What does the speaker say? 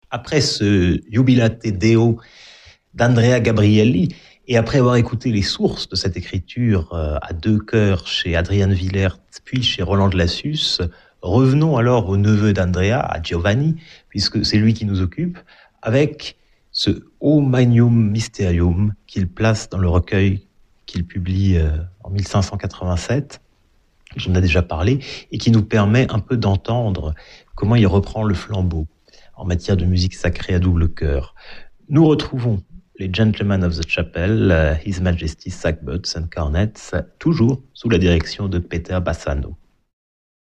Après ce Jubilate Deo d'Andrea Gabrielli, et après avoir écouté les sources de cette écriture à deux chœurs chez Adrian Villert, puis chez Roland de Lassus, revenons alors au neveu d'Andrea, à Giovanni, puisque c'est lui qui nous occupe, avec ce O Magnum Mysterium qu'il place dans le recueil qu'il publie en 1587, j'en ai déjà parlé, et qui nous permet un peu d'entendre comment il reprend le flambeau en matière de musique sacrée à double chœur. Nous retrouvons les Gentlemen of the Chapel, His Majesty's Sackbuts and Cornets, toujours sous la direction de Peter Bassano.